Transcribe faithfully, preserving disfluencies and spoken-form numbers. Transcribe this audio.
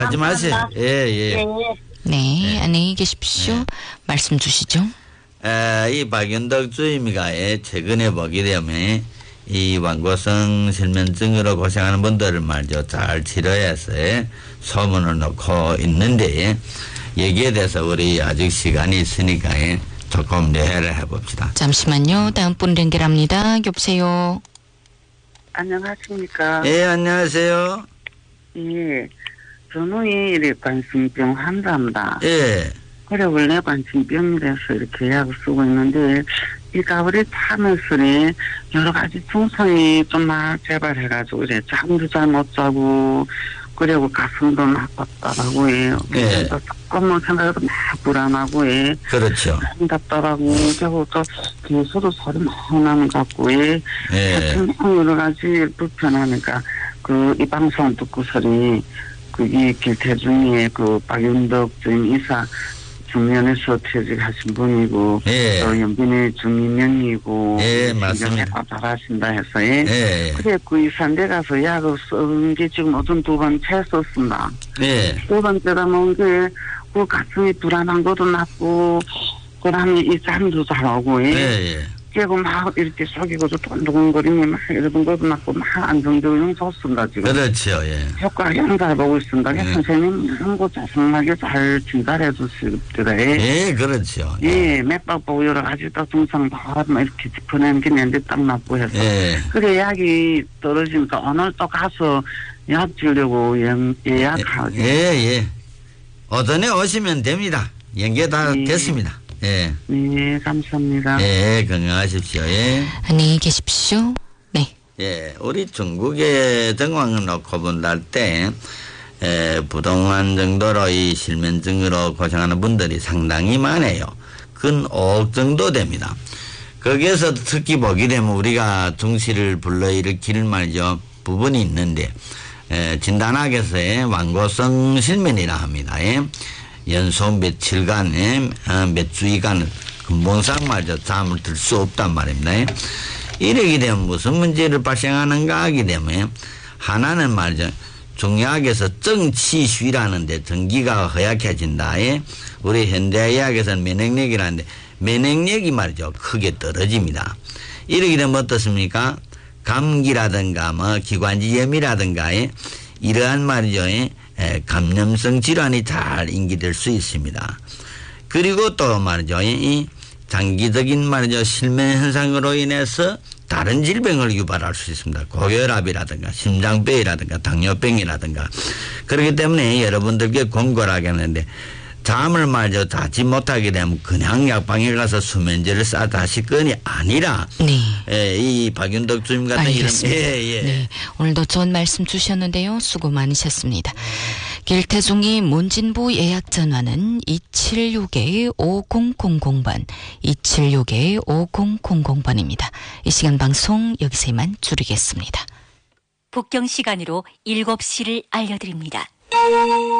하지 마세요. 예, 예. 네. 네, 안녕히 계십시오. 네. 말씀 주시죠. 에, 이 박윤덕 주임이가 최근에 보게 되면 이 완고성 실면증으로 고생하는 분들을 말이죠. 잘 치료해서 소문을 놓고 있는데 여기에 대해서 우리 아직 시간이 있으니까 조금 내해를 해봅시다. 잠시만요. 다음 분 연결합니다. 여보세요. 안녕하십니까. 예, 안녕하세요. 예. 저는 이 관심병 환자입니다. 예. 그래, 원래 관심병이라서 이렇게 약을 쓰고 있는데, 이 가을에 타면서 여러 가지 증상이 좀 막 재발해가지고, 이제 잠도 잘 못 자고, 그리고 가슴도 막 답답하고 해요. 예. 조금만 생각해도 막 불안하고 해. 그렇죠. 답답하고, 그리고 또 뒤에서도 소리 막 나는 것 같고 해. 예. 여러 가지 불편하니까, 그, 이 방송 듣고서니, 그이 길태중에 그 박윤덕 주임 이사 중년에서 퇴직하신 분이고, 예. 또 연빈의 중인명이고, 예, 맞습니다. 신경을 잘하신다 해서, 예. 예. 그래, 그 이사인데 가서 약을 쓴 게 지금 어떤 두 번째 썼습니다. 예. 두 번째다 놓은 게, 그 가슴이 불안한 것도 났고, 그 다음에 이 잠도 잘 오고, 예. 예, 예. 그리고 막 이렇게 속이고도 돈두근거리면 막 이러던 것도 났고, 막 안정적으로 좋습니다, 지금. 그렇죠. 예. 효과 영 잘 보고 있습니다. 네. 선생님 이런 거 자세하게 잘 진단해 주시더라. 예, 그렇죠. 예, 맥박 보고 여러 가지 또 증상 다 이렇게 짚어내는 게 내는데 딱 맞고 해서. 예. 그래, 약이 떨어지니까 오늘 또 가서 약 주려고 예약하고. 예, 예. 오전에 오시면 됩니다. 연계 다 예. 됐습니다. 예. 네, 감사합니다. 예, 건강하십시오. 예. 안녕히 계십시오. 네. 예, 우리 중국의 정황을 놓고 본다 때, 에, 부동안 정도로 이 실면증으로 고생하는 분들이 상당히 많아요. 근 오억 정도 됩니다. 거기에서 특히 보게 되면 우리가 중시를 불러일으킬 말이죠. 부분이 있는데, 에, 진단학에서의 완고성 실면이라 합니다. 예. 연속 며칠간, 예, 어, 몇 주이간 근본상 말이죠. 잠을 들 수 없단 말입니다. 예. 이러게 되면 무슨 문제를 발생하는가 하게 되면 하나는 말이죠. 중의학에서 정치쉬라는데 전기가 허약해진다. 예? 우리 현대의학에서는 면역력이라는데 면역력이 말이죠. 크게 떨어집니다. 이러게 되면 어떻습니까? 감기라든가 뭐 기관지염이라든가 예? 이러한 말이죠. 예? 감염성 질환이 잘 인기될 수 있습니다. 그리고 또 말이죠. 이 장기적인 말이죠. 실면 현상으로 인해서 다른 질병을 유발할 수 있습니다. 고혈압이라든가 심장병이라든가 당뇨병이라든가. 그렇기 때문에 여러분들께 권고를 하겠는데 잠을 말이죠. 자지 못하게 되면 그냥 약방에 가서 수면제를 싸다 하실 건이 아니라 네. 예, 이 박윤덕 주임 같은 이런 예, 예. 네. 오늘도 좋은 말씀 주셨는데요. 수고 많으셨습니다. 길태중이 문진부 예약 전화는 이칠육 오공공공 번, 이칠육 오공공공 번입니다. 이 시간 방송 여기서 이만 줄이겠습니다. 북경 시간으로 일곱 시를 알려드립니다.